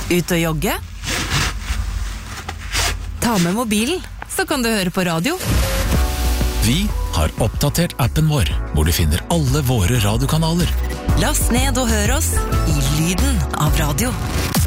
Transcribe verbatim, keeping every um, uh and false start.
Ut og jogge? Ta med mobilen, så kan du høre på radio. Vi har oppdatert appen vår, hvor du finner alle våre radiokanaler. Last ned og hør oss i lyden av radio.